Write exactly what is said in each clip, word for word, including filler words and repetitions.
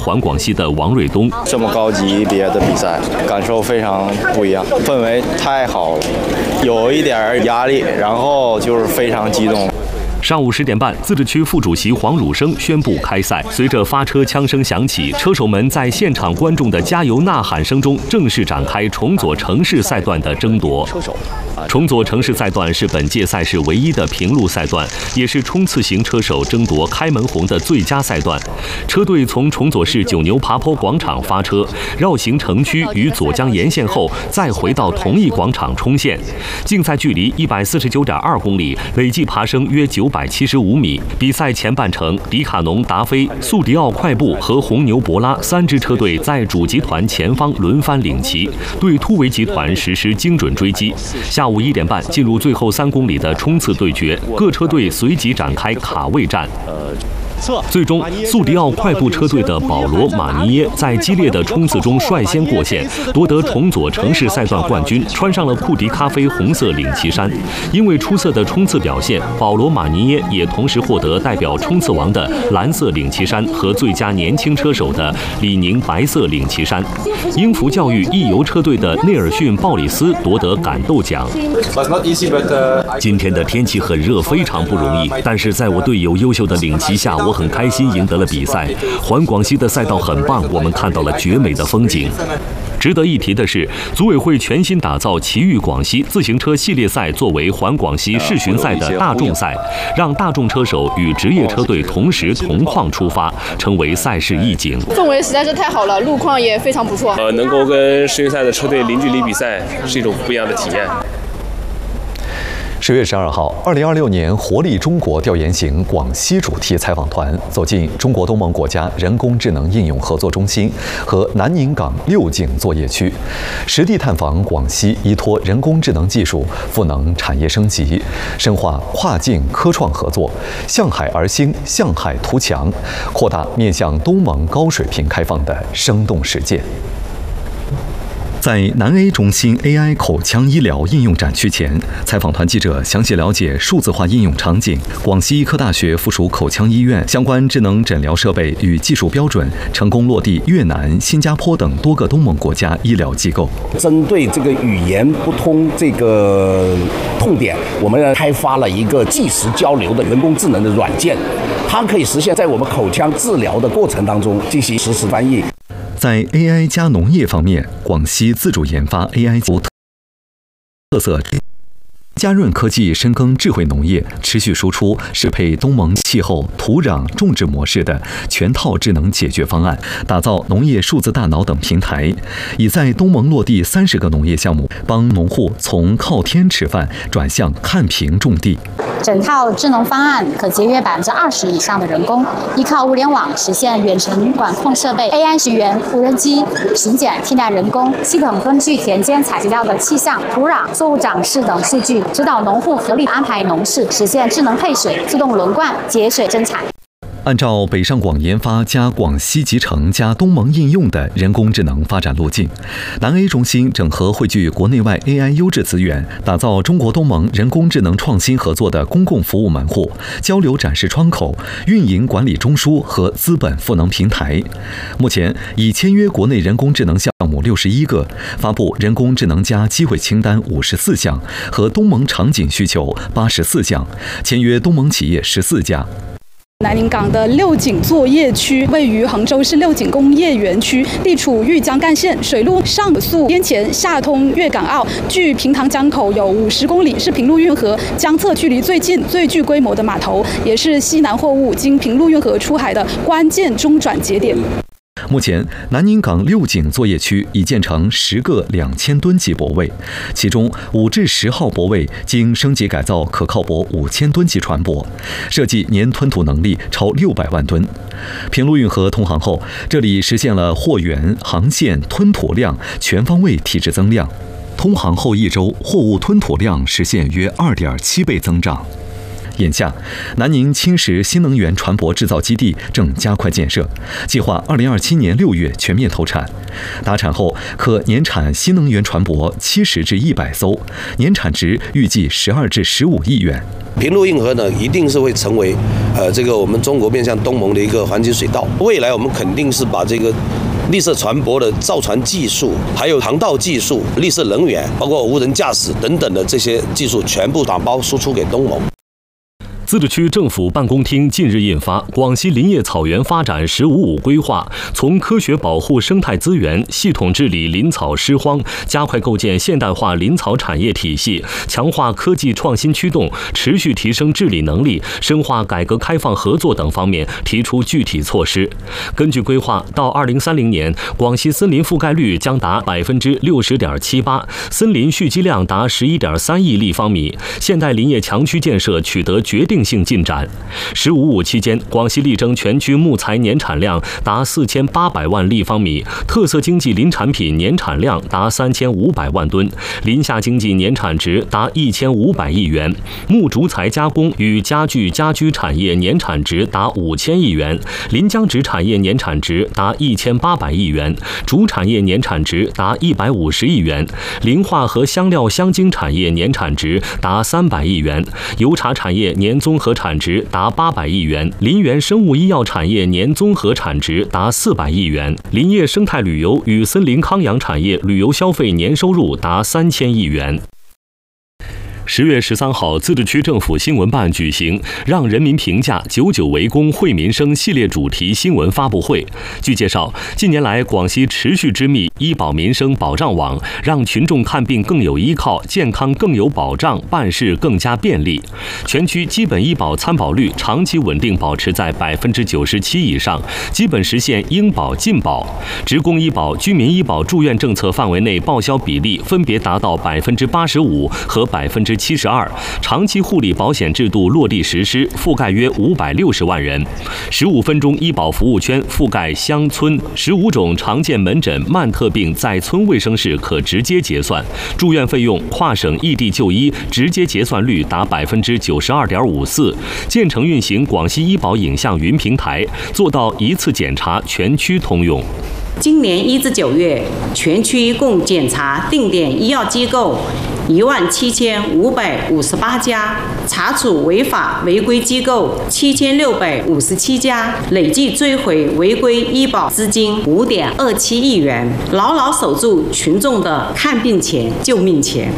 环广西的王瑞东。 这么高级别的比赛，感受非常不一样，氛围太好了，有一点压力，然后就是非常激动。 上午十点半，自治区副主席黄汝生宣布开赛。随着发车枪声响起，车手们在现场观众的加油呐喊声中，正式展开重左城市赛段的争夺。重左城市赛段是本届赛事唯一的平路赛段，也是冲刺型车手争夺开门红的最佳赛段。车队从重左市九牛爬坡广场发车，绕行城区与左江沿线后，再回到同一广场冲线。竞赛距离一百四十九点二公里，累计爬升约九百七十五米。比赛前半程，迪卡侬、达菲、速迪奥快步和红牛博拉三支车队在主集团前方轮番领骑，对突围集团实施精准追击。下午一点半，进入最后三公里的冲刺对决，各车队随即展开卡位战。最终，速迪奥快步车队的保罗·马尼耶在激烈的冲刺中率先过线，夺得重左城市赛段冠军，穿上了库迪咖啡红色领骑衫。因为出色的冲刺表现，保罗·马尼耶也同时获得代表冲刺王的蓝色领骑衫和最佳年轻车手的李宁白色领骑衫。英孚教育易游车队的内尔逊·鲍里斯夺得感斗奖。今天的天气很热，非常不容易，但是在我队友优秀的领骑下，我很开心赢得了比赛。环广西的赛道很棒，我们看到了绝美的风景。值得一提的是，组委会全新打造奇遇广西自行车系列赛作为环广西世巡赛的大众赛，让大众车手与职业车队同时同框出发，成为赛事一景。 氛围实在是太好了，路况也非常不错。 呃，能够跟世巡赛的车队零距离比赛，是一种不一样的体验。 十月十二号，二零二六年活力中国调研型广西主题采访团走进中国东盟国家人工智能应用合作中心和南宁港六景作业区，实地探访广西依托人工智能技术赋能产业升级，深化跨境科创合作，向海而兴，向海图强，扩大面向东盟高水平开放的生动实践。在南 A 中心 A I 口腔医疗应用展区前，采访团记者详细了解数字化应用场景。广西医科大学附属口腔医院相关智能诊疗设备与技术标准成功落地越南、新加坡等多个东盟国家医疗机构。 针对这个语言不通这个痛点，我们开发了一个即时交流的人工智能的软件，它可以实现在我们口腔治疗的过程当中进行实时翻译。 在 A I 加农业方面，广西自主研发 A I 特色。嘉润科技深耕智慧农业，持续输出适配东盟气候、土壤、种植模式的全套智能解决方案，打造农业数字大脑等平台，已在东盟落地三十个农业项目，帮农户从靠天吃饭转向看屏种地。 整套智能方案可节约百分之二十以上的人工，依靠物联网实现远程管控设备、A I 巡园、无人机巡检替代人工，系统根据田间采集到的气象、土壤、作物长势等数据，指导农户合理安排农事，实现智能配水、自动轮灌、节水增产。 按照北上广研发加广西集成加东盟应用的人工智能发展路径，南 A 中心整合汇聚国内外 A I 优质资源，打造中国东盟人工智能创新合作的公共服务门户、交流展示窗口、运营管理中枢和资本赋能平台。目前已签约国内人工智能项目六十一个，发布人工智能加机会清单五十四项和东盟场景需求八十四项，签约东盟企业十四家。 南宁港的六景作业区位于杭州市六景工业园区，地处豫江干线，水路上溯滇黔，下通粤港澳，距平塘江口有五十公里，是平陆运河江侧距离最近、最具规模的码头，也是西南货物经平陆运河出海的关键中转节点。 目前，南宁港六景作业区已建成十个两千吨级泊位，其中五至十号泊位经升级改造，可靠泊五千吨级船舶，设计年吞吐能力超六百万吨。平陆运河通航后，这里实现了货源、航线、吞吐量全方位提质增量。通航后一周，货物吞吐量实现约二点七倍增长。 眼下，南宁青石新能源船舶制造基地正加快建设，计划二零二七年六月全面投产。达产后，可年产新能源船舶七十至一百艘，年产值预计十二至十五亿元。 平陆运河呢，一定是会成为呃这个我们中国面向东盟的一个环境水道。未来我们肯定是把这个绿色船舶的造船技术，还有航道技术、绿色能源，包括无人驾驶等等的这些技术，全部打包输出给东盟。 自治区政府办公厅近日印发《广西林业草原发展“十五五”规划》，从科学保护生态资源、系统治理林草湿荒、加快构建现代化林草产业体系、强化科技创新驱动、持续提升治理能力、深化改革开放合作等方面提出具体措施。根据规划，到二零三零年，广西森林覆盖率将达百分之六十点七八，森林蓄积量达十一点三亿立方米，现代林业强区建设取得决定性进展。十五五期间，广西力争全区木材年产量达四千八百万立方米，特色经济林产品年产量达三千五百万吨，林下经济年产值达一千五百亿元，木竹材加工与家具家居产业年产值达五千亿元，林浆纸产业年产值达一千八百亿元，竹产业年产值达一百五十亿元，林化和香料香精产业年产值达三百亿元，油茶产业年综合产值达八百亿元，林园生物医药产业年综合产值达四百亿元，林业生态旅游与森林康养产业旅游消费年收入达三千亿元。十月十三号，自治区政府新闻办举行“让人民评价久久为功惠民生”系列主题新闻发布会。据介绍，近年来广西持续织密医保民生保障网，让群众看病更有依靠，健康更有保障，办事更加便利。全区基本医保参保率长期稳定保持在百分之九十七以上，基本实现应保尽保。职工医保、居民医保住院政策范围内报销比例分别达到百分之八十五和百分之七十二，长期护理保险制度落地实施，覆盖约五百六十万人。十五分钟医保服务圈覆盖乡村，十五种常见门诊慢特病在村卫生室可直接结算，住院费用跨省异地就医直接结算率达百分之九十二点五四。建成运行广西医保影像云平台，做到一次检查全区通用。 今年一至九月，全区共检查定点医药机构一万七千五百五十八家，查处违法违规机构七千六百五十七家，累计追回违规医保资金五点二七亿元，牢牢守住群众的看病钱、救命钱。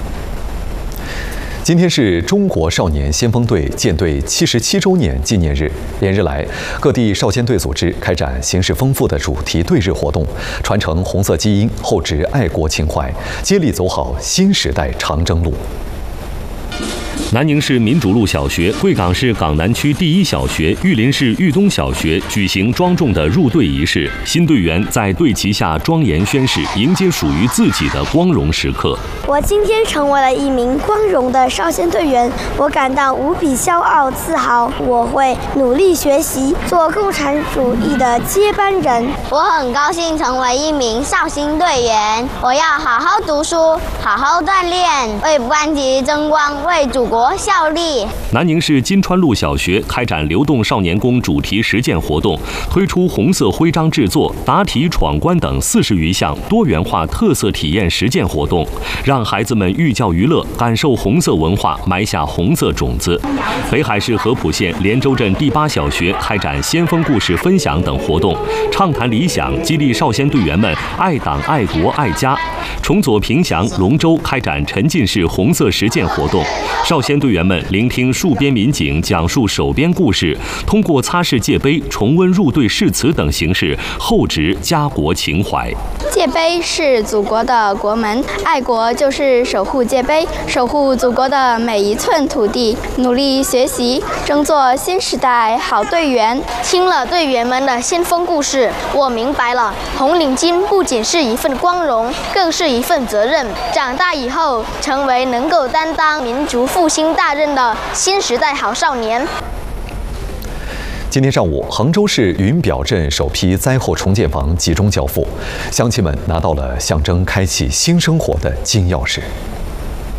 今天是中国少年先锋队建队七十七周年纪念日，连日来，各地少先队组织开展形式丰富的主题队日活动，传承红色基因，厚植爱国情怀，接力走好新时代长征路。 南宁市民主路小学、贵港市港南区第一小学、玉林市玉东小学举行庄重的入队仪式，新队员在队旗下庄严宣誓，迎接属于自己的光荣时刻。 我今天成为了一名光荣的少先队员，我感到无比骄傲自豪。我会努力学习，做共产主义的接班人。 我很高兴成为一名少先队员，我要好好读书，好好锻炼，为班级争光，为祖国效力。 南宁市金川路小学开展流动少年宫主题实践活动，推出红色徽章制作、答题闯关等四十余项多元化特色体验实践活动，让孩子们寓教于乐，感受红色文化，埋下红色种子。北海市合浦县连州镇第八小学开展先锋故事分享等活动，畅谈理想，激励少先队员们爱党爱国爱家。崇左平祥、龙州开展沉浸式红色实践活动，少先队员们聆听戍边民警讲述守边故事，通过擦拭界碑、重温入队誓词等形式，厚植家国情怀。 界碑是祖国的国门，爱国就是守护界碑，守护祖国的每一寸土地，努力学习，争做新时代好队员。 听了队员们的先锋故事，我明白了，红领巾不仅是一份光荣，更是一份责任。长大以后，成为能够担当民族复兴大任的新时代好少年。 今天上午，杭州市云表镇首批灾后重建房集中交付，乡亲们拿到了象征开启新生活的金钥匙。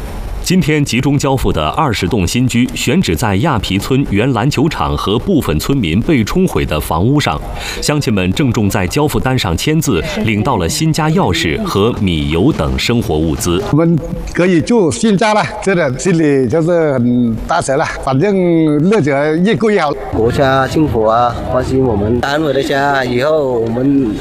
今天集中交付的二十栋新居选址在亚皮村原篮球场和部分村民被冲毁的房屋上，乡亲们郑重在交付单上签字，领到了新家钥匙和米油等生活物资。 我们可以住新家了，这个心里就是很踏实了。反正日子越过越好。 国家政府啊，关心我们单位的家，以后我们